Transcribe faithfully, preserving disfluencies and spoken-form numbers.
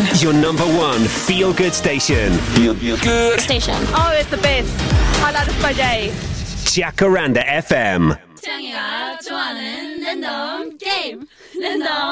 Your number one feel-good station. Feel good station. Oh, it's the best. Highlight of my day. Jacaranda F M. 창이가 좋아하는 랜덤 게임 랜덤